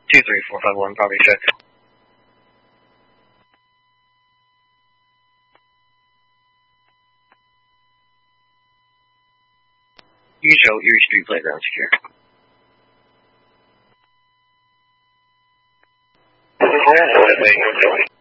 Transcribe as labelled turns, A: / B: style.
A: 23451, copy, check. You show Erie Street Playground secure.
B: Yeah,